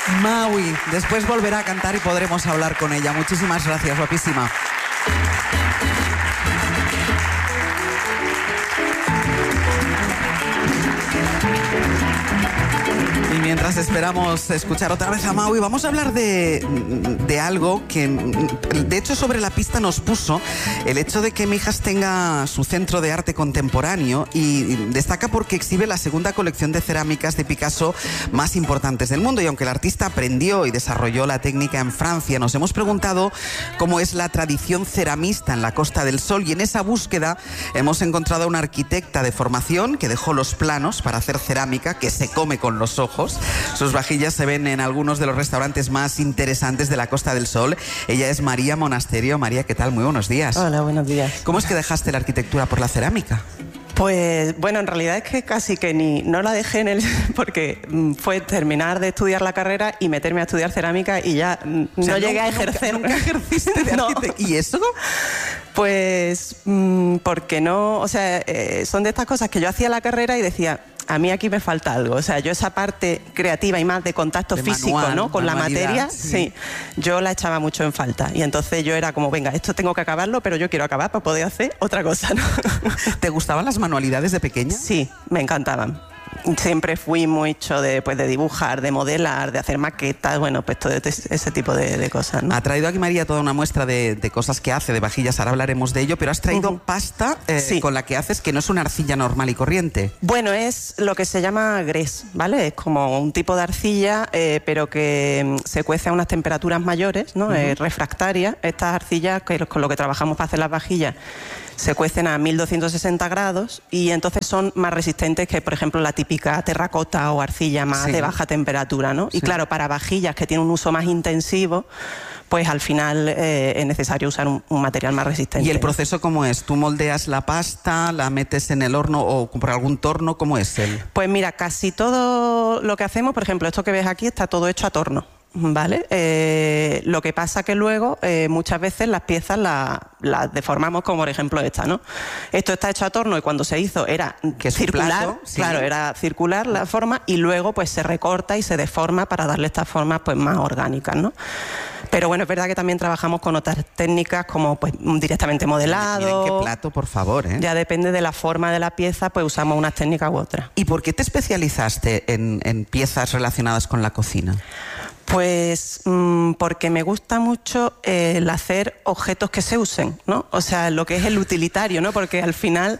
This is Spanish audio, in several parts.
Maui, después volverá a cantar y podremos hablar con ella. Muchísimas gracias, guapísima. Y mientras esperamos escuchar otra vez a Maui, vamos a hablar de algo que, de hecho, sobre la pista nos puso el hecho de que Mijas tenga su centro de arte contemporáneo y destaca porque exhibe la segunda colección de cerámicas de Picasso más importantes del mundo. Y aunque el artista aprendió y desarrolló la técnica en Francia, nos hemos preguntado cómo es la tradición ceramista en la Costa del Sol, y en esa búsqueda hemos encontrado a una arquitecta de formación que dejó los planos para hacer cerámica que se come con los ojos. Sus vajillas se ven en algunos de los restaurantes más interesantes de la Costa del Sol. Ella es María Monasterio. María, ¿qué tal? Muy buenos días. Hola, buenos días. ¿Cómo es que dejaste la arquitectura por la cerámica? Pues bueno, en realidad es que casi que no la dejé porque fue terminar de estudiar la carrera y meterme a estudiar cerámica y ya no llegué a ejercer. ¿Nunca ejerciste de arquitecta? ¿Y eso? Pues porque no, o sea, son de estas cosas que yo hacía la carrera y decía, a mí aquí me falta algo. O sea, yo esa parte creativa y más de contacto físico, manual, ¿no? Con la materia, sí, yo la echaba mucho en falta. Y entonces yo era como, venga, esto tengo que acabarlo, pero yo quiero acabar para poder hacer otra cosa, ¿no? ¿Te gustaban las manualidades de pequeña? Sí, me encantaban. Siempre fui mucho de dibujar, de modelar, de hacer maquetas, bueno, pues todo ese tipo de cosas, ¿no? Ha traído aquí María toda una muestra de cosas que hace, de vajillas, ahora hablaremos de ello, pero has traído pasta sí, con la que haces, que no es una arcilla normal y corriente. Bueno, es lo que se llama grés, ¿vale? Es como un tipo de arcilla, pero que se cuece a unas temperaturas mayores, ¿no? Refractarias. Estas arcillas, que con lo que trabajamos para hacer las vajillas, se cuecen a 1260 grados y entonces son más resistentes que, por ejemplo, la típica terracota o arcilla más de baja temperatura, ¿no? Y claro, para vajillas que tienen un uso más intensivo, pues al final es necesario usar un material más resistente. ¿Y el proceso cómo es? ¿Tú moldeas la pasta, la metes en el horno o por algún torno? ¿Cómo es él? Pues mira, casi todo lo que hacemos, por ejemplo, esto que ves aquí está todo hecho a torno, ¿vale? Lo que pasa que luego muchas veces las piezas las deformamos, como por ejemplo esta, ¿no? Esto está hecho a torno y cuando se hizo era circular, plato, claro, era circular la forma y luego pues se recorta y se deforma para darle estas formas pues más orgánicas, ¿no? Pero bueno, es verdad que también trabajamos con otras técnicas como pues directamente modelado. Miren qué plato, por favor, ¿eh? Ya depende de la forma de la pieza, pues usamos unas técnicas u otras. ¿Y por qué te especializaste en piezas relacionadas con la cocina? Pues porque me gusta mucho el hacer objetos que se usen, ¿no? O sea, lo que es el utilitario, ¿no? Porque al final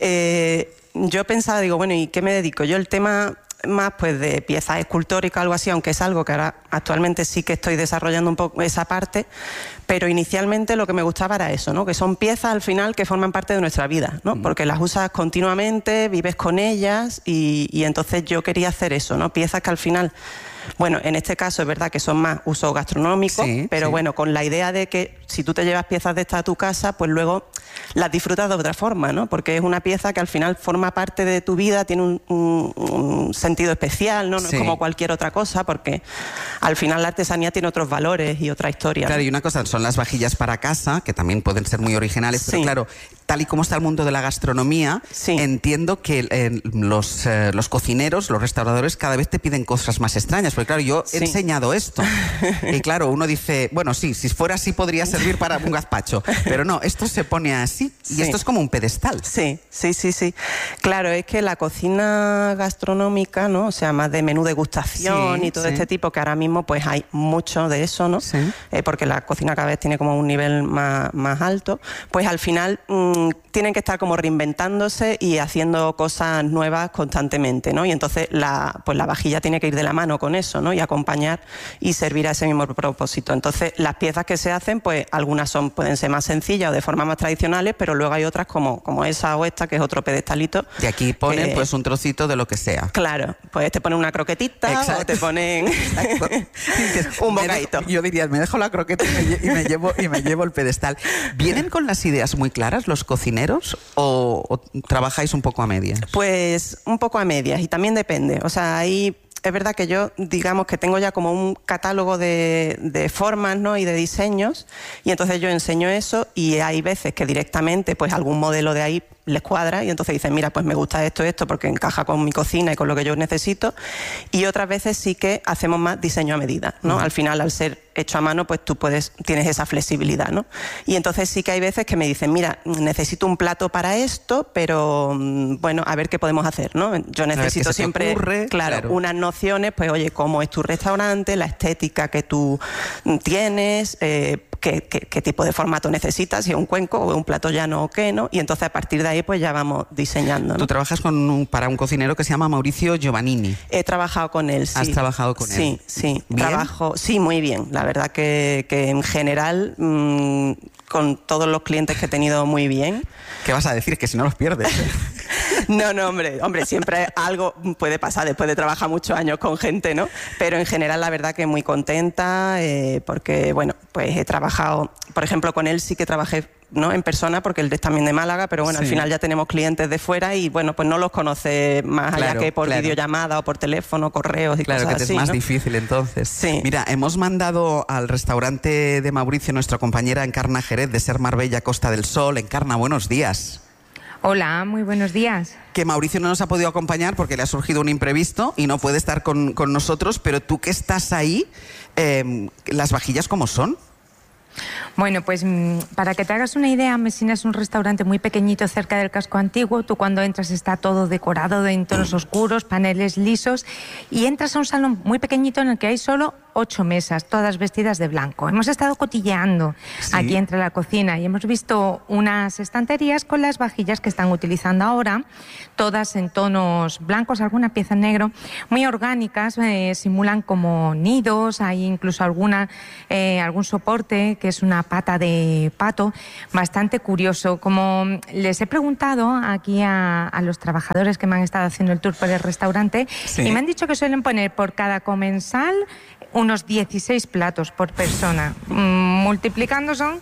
yo pensaba, digo, bueno, ¿y qué me dedico? Yo el tema más pues de piezas escultóricas, algo así, aunque es algo que ahora actualmente sí que estoy desarrollando un poco esa parte, pero inicialmente lo que me gustaba era eso, ¿no? Que son piezas al final que forman parte de nuestra vida, ¿no? Porque las usas continuamente, vives con ellas y entonces yo quería hacer eso, ¿no? Piezas que al final, bueno, en este caso es verdad que son más uso gastronómico, pero bueno, con la idea de que si tú te llevas piezas de estas a tu casa, pues luego las disfrutas de otra forma, ¿no? Porque es una pieza que al final forma parte de tu vida, tiene un sentido especial, ¿no? No es como cualquier otra cosa, porque al final la artesanía tiene otros valores y otra historia. Claro, ¿no? y una cosa son las vajillas para casa, que también pueden ser muy originales, pero claro, tal y como está el mundo de la gastronomía, entiendo que los cocineros, los restauradores, cada vez te piden cosas más extrañas. Porque claro, yo he enseñado esto. Y claro, uno dice, bueno, sí, si fuera así podría servir para un gazpacho. Pero no, esto se pone así y esto es como un pedestal. Sí. Claro, es que la cocina gastronómica, ¿no? O sea, más de menú degustación y todo este tipo, que ahora mismo pues hay mucho de eso, ¿no? Porque la cocina cada vez tiene como un nivel más alto. Pues al final tienen que estar como reinventándose y haciendo cosas nuevas constantemente, ¿no? Y entonces la vajilla tiene que ir de la mano con eso, ¿no? Y acompañar y servir a ese mismo propósito. Entonces las piezas que se hacen, pues algunas pueden ser más sencillas o de forma más tradicionales, pero luego hay otras como esa o esta, que es otro pedestalito. Y aquí ponen pues un trocito de lo que sea. Claro, pues te ponen una croquetita o te ponen un bocadito. Yo diría, me dejo la croqueta y me llevo el pedestal. ¿Vienen con las ideas muy claras los cocineros o trabajáis un poco a medias? Pues un poco a medias y también depende. O sea, ahí es verdad que yo, digamos que tengo ya como un catálogo de formas, ¿no? Y de diseños, y entonces yo enseño eso y hay veces que directamente pues algún modelo de ahí les cuadra y entonces dicen, mira, pues me gusta esto, porque encaja con mi cocina y con lo que yo necesito. Y otras veces sí que hacemos más diseño a medida, ¿no? Al final, al ser hecho a mano, pues tú tienes esa flexibilidad, ¿no? Y entonces sí que hay veces que me dicen, mira, necesito un plato para esto, pero bueno, a ver qué podemos hacer, ¿no? Yo necesito siempre, claro, unas nociones, pues oye, cómo es tu restaurante, la estética que tú tienes, qué tipo de formato necesitas, si es un cuenco o un plato llano o qué, ¿no? Y entonces a partir de ahí pues ya vamos diseñando, ¿no? Tú trabajas para un cocinero que se llama Mauricio Giovannini. He trabajado con él, sí. ¿Has trabajado con él? Sí. ¿Bien? Sí, muy bien. La verdad que en general, con todos los clientes que he tenido, muy bien. ¿Qué vas a decir? Que si no los pierdes. No, hombre, siempre algo puede pasar después de trabajar muchos años con gente, ¿no? Pero en general la verdad que muy contenta, porque, bueno, pues he trabajado, por ejemplo, con él sí que trabajé, ¿no?, en persona, porque él es también de Málaga, pero bueno, al final ya tenemos clientes de fuera y bueno, pues no los conoce más allá que por videollamada o por teléfono, correos y cosas así. Claro, que es más difícil entonces. Sí. Mira, hemos mandado al restaurante de Mauricio nuestra compañera Encarna Jerez de Ser Marbella Costa del Sol. Encarna, buenos días. Hola, muy buenos días. Que Mauricio no nos ha podido acompañar porque le ha surgido un imprevisto y no puede estar con nosotros, pero tú que estás ahí, ¿las vajillas cómo son? Bueno, pues para que te hagas una idea, Mesina es un restaurante muy pequeñito cerca del casco antiguo. Tú cuando entras está todo decorado en tonos oscuros, paneles lisos, y entras a un salón muy pequeñito en el que hay solo 8 mesas, todas vestidas de blanco. Hemos estado cotilleando aquí entre la cocina y hemos visto unas estanterías con las vajillas que están utilizando ahora, todas en tonos blancos, alguna pieza en negro, muy orgánicas, simulan como nidos, hay incluso algún soporte que es una pata de pato, bastante curioso. Como les he preguntado aquí a los trabajadores que me han estado haciendo el tour por el restaurante, y me han dicho que suelen poner por cada comensal unos 16 platos por persona. Multiplicando son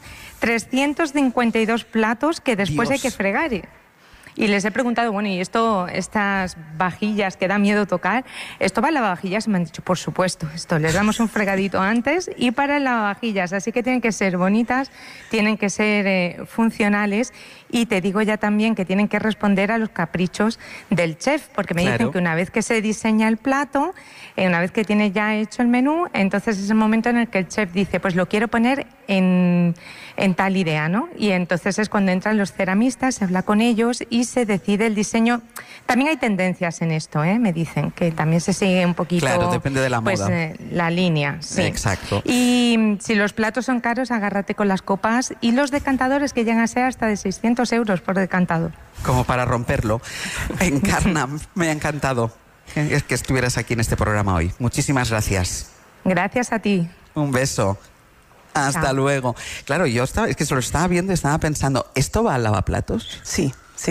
352 platos que después hay que fregar. Y les he preguntado, bueno, ¿y estas vajillas que da miedo tocar, esto va a lavavajillas? Y me han dicho, por supuesto, esto les damos un fregadito antes y para el lavavajillas. Así que tienen que ser bonitas, tienen que ser funcionales, y te digo ya también que tienen que responder a los caprichos del chef, porque me dicen que una vez que se diseña el plato, una vez que tiene ya hecho el menú, entonces es el momento en el que el chef dice, pues lo quiero poner en tal idea, ¿no? Y entonces es cuando entran los ceramistas, se habla con ellos y se decide el diseño. También hay tendencias en esto, me dicen, que también se sigue un poquito... Claro, depende de la moda. La línea, sí. Exacto. Y si los platos son caros, agárrate con las copas y los decantadores, que llegan a ser hasta de 600 euros por decantador. Como para romperlo. Encarna, me ha encantado que estuvieras aquí en este programa hoy. Muchísimas gracias. Gracias a ti. Un beso. Hasta luego. Claro, es que se lo estaba viendo y estaba pensando, ¿esto va al lavaplatos? Sí.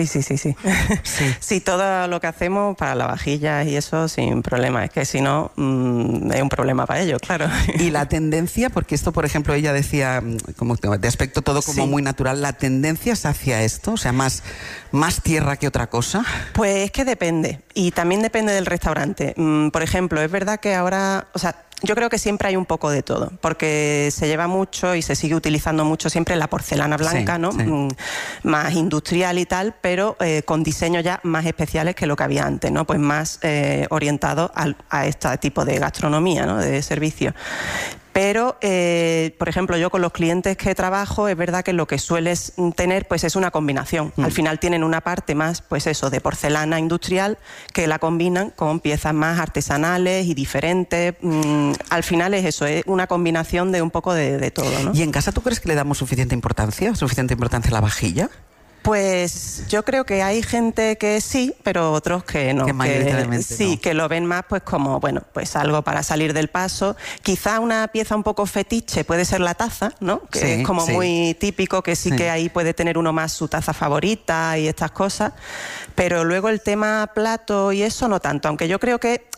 Sí, todo lo que hacemos para lavavajillas y eso sin problema. Es que si no, es un problema para ellos, claro. Y la tendencia, porque esto, por ejemplo, ella decía, como de aspecto todo como muy natural, ¿la tendencia es hacia esto? O sea, más tierra que otra cosa. Pues es que depende. Y también depende del restaurante. Por ejemplo, es verdad que ahora... yo creo que siempre hay un poco de todo, porque se lleva mucho y se sigue utilizando mucho siempre la porcelana blanca, ¿no? Más industrial y tal, pero con diseños ya más especiales que lo que había antes, ¿no? Pues más orientado a este tipo de gastronomía, ¿no? De servicio. Pero, por ejemplo, yo con los clientes que trabajo, es verdad que lo que sueles tener pues es una combinación. Al final tienen una parte más, pues eso, de porcelana industrial, que la combinan con piezas más artesanales y diferentes. Al final es eso, es una combinación de un poco de todo, ¿no? ¿Y en casa tú crees que le damos suficiente importancia a la vajilla? Pues yo creo que hay gente que sí, pero otros que no. Que mayoritariamente no. Que lo ven más pues como, bueno, pues algo para salir del paso. Quizá una pieza un poco fetiche puede ser la taza, ¿no? Que es como muy típico, que sí que ahí puede tener uno más su taza favorita y estas cosas. Pero luego el tema plato y eso no tanto, aunque yo creo que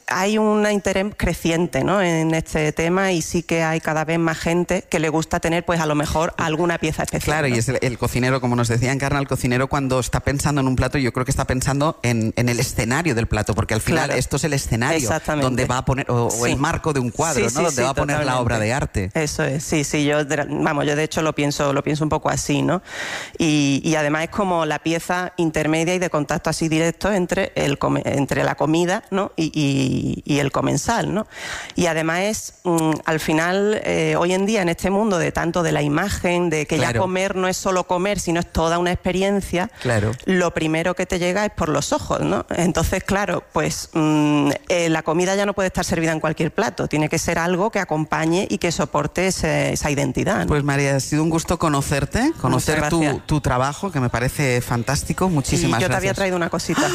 hay un interés creciente, ¿no?, en este tema, y sí que hay cada vez más gente que le gusta tener, pues a lo mejor alguna pieza especial. Claro, ¿no? y es el cocinero, como nos decía Encarna, el cocinero cuando está pensando en un plato, yo creo que está pensando en el escenario del plato, porque al final esto es el escenario donde va a poner, o el marco de un cuadro, ¿no? Donde va a poner la obra de arte. Eso es, sí, yo de hecho lo pienso un poco así, ¿no? Y además es como la pieza intermedia y de contacto así directo entre la comida, ¿no?, y el comensal, ¿no? Y además es, al final, hoy en día en este mundo de tanto de la imagen, de que ya comer no es solo comer, sino es toda una experiencia, lo primero que te llega es por los ojos, ¿no? Entonces, claro, pues la comida ya no puede estar servida en cualquier plato, tiene que ser algo que acompañe y que soporte esa identidad, ¿no? Pues María, ha sido un gusto conocerte, conocer tu trabajo, que me parece fantástico. Muchísimas gracias. Yo te había traído una cosita.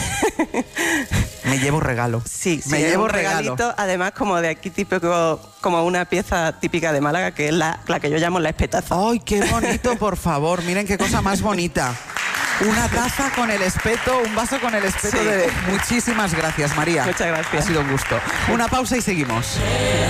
Me llevo regalo. Sí, me llevo un regalito, además como de aquí típico, como una pieza típica de Málaga, que es la que yo llamo la espetaza. ¡Ay, qué bonito, por favor! Miren qué cosa más bonita. Una taza con el espeto, un vaso con el espeto. Muchísimas gracias, María. Muchas gracias. Ha sido un gusto. Una pausa y seguimos.